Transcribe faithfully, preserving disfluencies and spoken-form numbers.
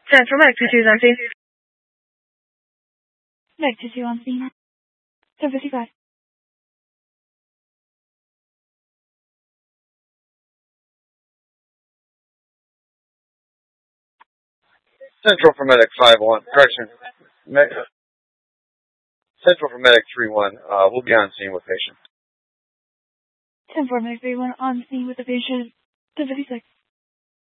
Central Medic two two is on scene. Medic two two on scene. ten fifty-five. Central for Medic five one. Correction. Me- Central for Medic three one. Uh, we'll be on scene with patient. ten four Medic three one on scene with the patient. ten fifty-six.